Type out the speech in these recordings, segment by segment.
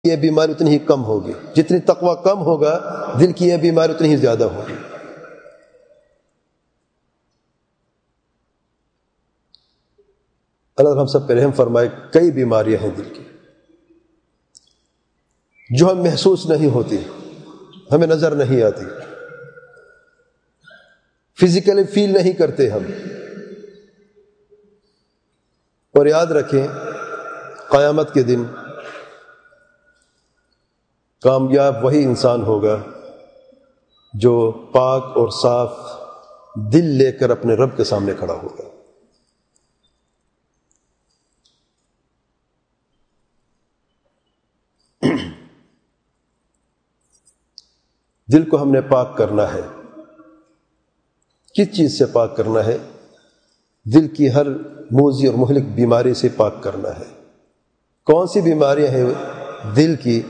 یہ بیماری اتنی ہی کم ہوگی، جتنی تقوی کم ہوگا دل کی یہ بیماری اتنی ہی زیادہ ہوگی۔ اللہ ہم سب پہ رحم فرمائے۔ کئی بیماریاں ہیں دل کی جو ہم محسوس نہیں ہوتی، ہمیں نظر نہیں آتی، فزیکلی فیل نہیں کرتے ہم۔ اور یاد رکھیں قیامت کے دن کامیاب وہی انسان ہوگا جو پاک اور صاف دل لے کر اپنے رب کے سامنے کھڑا ہوگا۔ دل کو ہم نے پاک کرنا ہے۔ کس چیز سے پاک کرنا ہے؟ دل کی ہر موذی اور مہلک بیماری سے پاک کرنا ہے۔ کون سی بیماریاں ہیں دل کی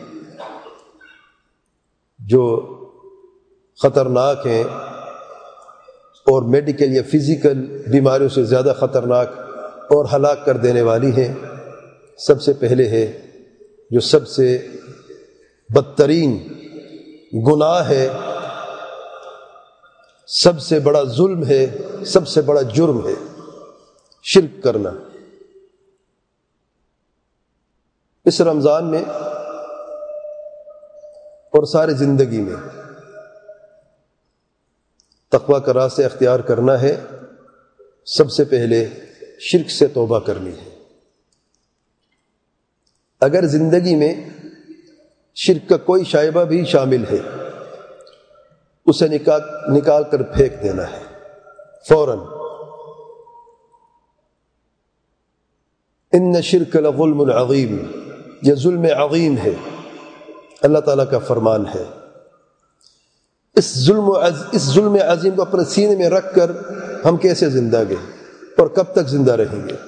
جو خطرناک ہیں اور میڈیکل یا فزیکل بیماریوں سے زیادہ خطرناک اور ہلاک کر دینے والی ہیں؟ سب سے پہلے ہے جو سب سے بدترین گناہ ہے، سب سے بڑا ظلم ہے، سب سے بڑا جرم ہے، شرک کرنا۔ اس رمضان میں اور ساری زندگی میں تقوی کا راستہ اختیار کرنا ہے۔ سب سے پہلے شرک سے توبہ کرنی ہے۔ اگر زندگی میں شرک کا کوئی شائبہ بھی شامل ہے اسے نکال کر پھینک دینا ہے فوراً۔ ان شرک لظلم عظیم، یہ ظلم عظیم ہے، اللہ تعالیٰ کا فرمان ہے۔ اس ظلم عظیم کو اپنے سینے میں رکھ کر ہم کیسے زندہ گئے اور کب تک زندہ رہیں گے؟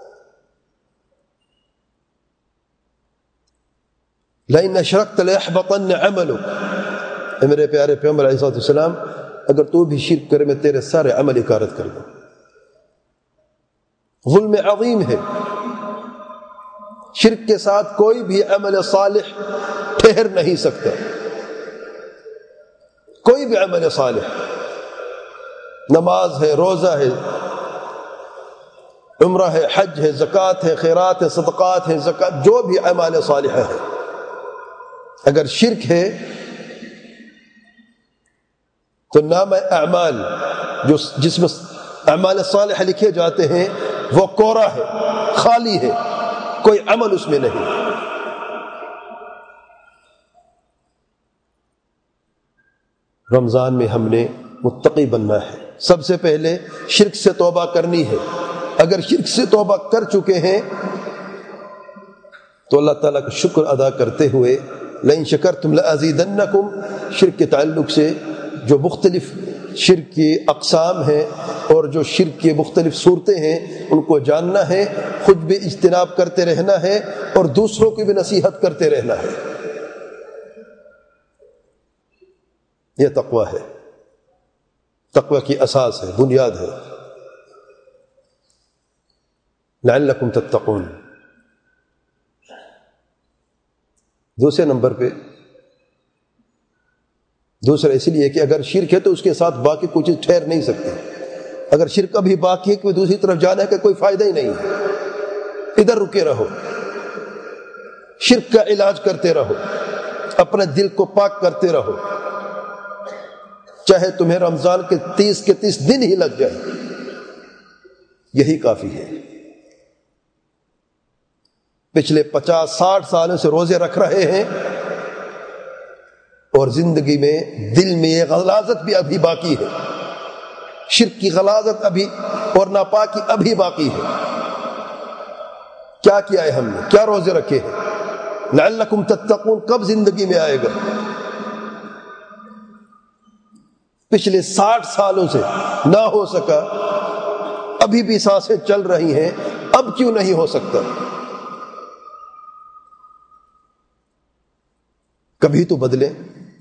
لئن اشرکت لیحبطن عملک، اے میرے پیارے پیغمبر علیہ السلام اگر تو بھی شرک کرے میں تیرے سارے عمل اکارت کر دوں۔ ظلم عظیم ہے۔ شرک کے ساتھ کوئی بھی عمل صالح ٹھہر نہیں سکتا، کوئی بھی عمل صالح، نماز ہے، روزہ ہے، عمرہ ہے، حج ہے، زکوٰۃ ہے، خیرات ہے، صدقات ہیں، زکوٰۃ، جو بھی اعمال صالحہ ہے، اگر شرک ہے تو نام اعمال جس میں اعمال صالحہ لکھے جاتے ہیں وہ کورا ہے، خالی ہے، کوئی عمل اس میں نہیں۔ رمضان میں ہم نے متقی بننا ہے۔ سب سے پہلے شرک سے توبہ کرنی ہے۔ اگر شرک سے توبہ کر چکے ہیں تو اللہ تعالیٰ کا شکر ادا کرتے ہوئے لئن شکرتم لازیدنکم، شرک کے تعلق سے جو مختلف شرک کی اقسام ہیں اور جو شرک کی مختلف صورتیں ہیں ان کو جاننا ہے، خود بھی اجتناب کرتے رہنا ہے اور دوسروں کی بھی نصیحت کرتے رہنا ہے۔ یہ تقوی ہے، تقوی کی اساس ہے، بنیاد ہے۔ لعلکم تتقون۔ دوسرے نمبر پہ، دوسرا اس لیے کہ اگر شرک ہے تو اس کے ساتھ باقی کوئی چیز ٹھہر نہیں سکتی۔ اگر شرک ابھی باقی ہے کہ دوسری طرف جانا ہے کہ کوئی فائدہ ہی نہیں ہے، ادھر رکے رہو، شرک کا علاج کرتے رہو، اپنے دل کو پاک کرتے رہو، چاہے تمہیں رمضان کے 30 دن ہی لگ جائے، یہی کافی ہے۔ پچھلے 50-60 سالوں سے روزے رکھ رہے ہیں اور زندگی میں دل میں یہ غلاظت بھی ابھی باقی ہے، شرک کی غلاظت ابھی اور ناپاکی ابھی باقی ہے۔ کیا کیا ہے ہم نے؟ کیا روزے رکھے ہیں؟ لعلکم تتقون کب زندگی میں آئے گا؟ پچھلے 60 سالوں سے نہ ہو سکا، ابھی بھی سانسیں چل رہی ہیں، اب کیوں نہیں ہو سکتا؟ کبھی تو بدلیں،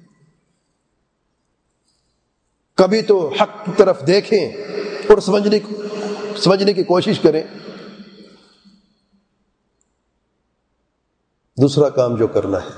کبھی تو حق کی طرف دیکھیں اور سمجھنے کی کوشش کریں۔ دوسرا کام جو کرنا ہے۔